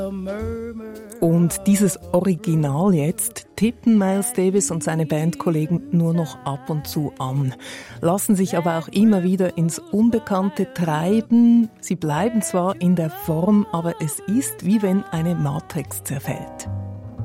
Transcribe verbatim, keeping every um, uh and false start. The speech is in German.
Und dieses Original jetzt tippen Miles Davis und seine Bandkollegen nur noch ab und zu an, lassen sich aber auch immer wieder ins Unbekannte treiben. Sie bleiben zwar in der Form, aber es ist wie wenn eine Matrix zerfällt.